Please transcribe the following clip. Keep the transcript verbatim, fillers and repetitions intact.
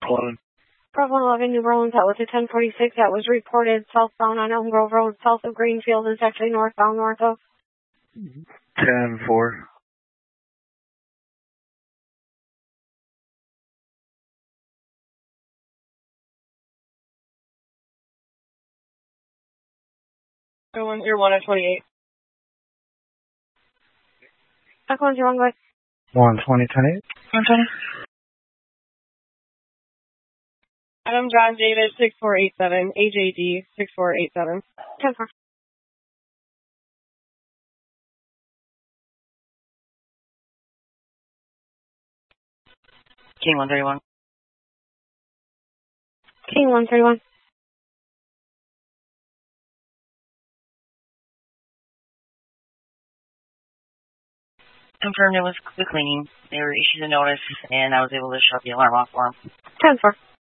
eleven. Bravo eleven, New Orleans, that was a ten forty-six. That was reported southbound on Elm Grove Road, south of Greenfield. It's actually northbound, north of. ten four. one zero one at twenty-eight. Back one zero one, go ahead. one twenty, ten eight. one twenty. Adam John David, six four eight seven. A J D, six four eight seven. ten four. King one thirty-one. King one thirty-one. Confirmed it was the cleaning. They were issued a notice, and I was able to shut the alarm off for them. ten four.